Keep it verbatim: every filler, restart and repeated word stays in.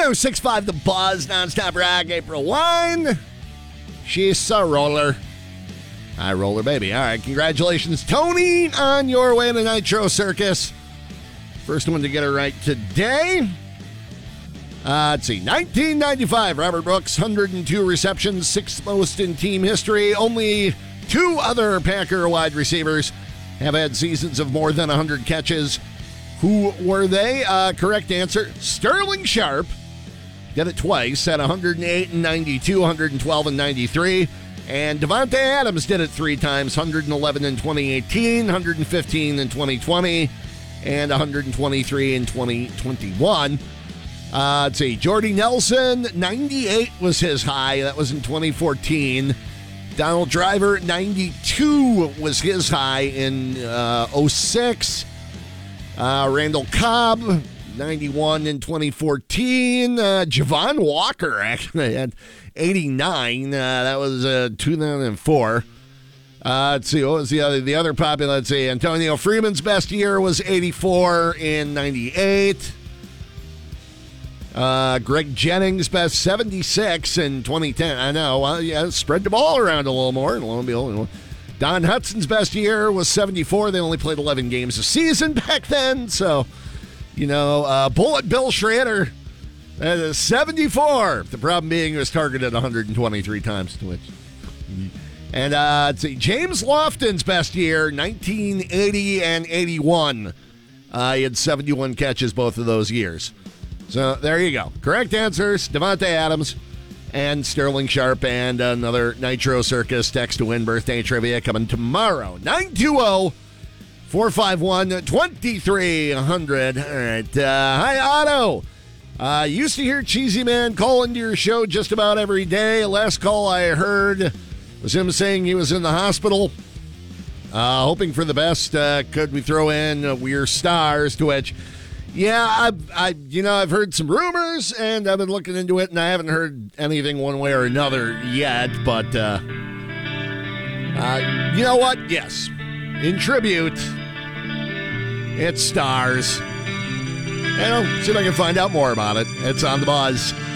oh six point five The Buzz, nonstop rock, April Wine. She's a roller. I roller, baby. All right, congratulations, Tony, on your way to Nitro Circus. First one to get it right today. Uh, let's see, nineteen ninety-five, Robert Brooks, one hundred two receptions, sixth most in team history. Only two other Packer wide receivers have had seasons of more than one hundred catches. Who were they? Uh, correct answer, Sterling Sharp. Did it twice at one hundred eight and ninety-two, one hundred twelve and ninety-three. And Devontae Adams did it three times, one hundred eleven in twenty eighteen, one hundred fifteen in twenty twenty, and one hundred twenty-three in twenty twenty-one. Uh, let's see, Jordy Nelson, ninety-eight was his high. That was in twenty fourteen. Donald Driver, ninety-two was his high in uh, oh six. Uh, Randall Cobb, ninety-one in twenty fourteen. Uh, Javon Walker actually had eighty-nine. Uh, that was uh, two thousand four. Uh, let's see, what was the other? The other popular, let's see, Antonio Freeman's best year was eighty-four in ninety-eight. Uh, Greg Jennings' best seventy-six in twenty ten. I know, well, yeah, spread the ball around a little more, and lo and behold, Don Hudson's best year was seventy-four. They only played eleven games a season back then, so, you know, uh, Bullet Bill Schrader, uh, seventy-four. The problem being he was targeted one hundred twenty-three times, which... And uh, let's see, James Lofton's best year, nineteen eighty and eighty-one. Uh, he had seventy-one catches both of those years. So there you go. Correct answers, Devontae Adams and Sterling Sharp, and another Nitro Circus text to win birthday trivia coming tomorrow. nine two zero, four five one, two three zero zero. All right. Uh, hi, Otto. I uh, used to hear Cheesy Man call into your show just about every day. Last call I heard was him saying he was in the hospital. Uh, hoping for the best. Uh, could we throw in uh, We're Stars? To which... Yeah, I, I, you know, I've heard some rumors, and I've been looking into it, and I haven't heard anything one way or another yet, but, uh, uh, you know what? Yes. In tribute, it's Stars. And I'll see if I can find out more about it. It's on The Buzz.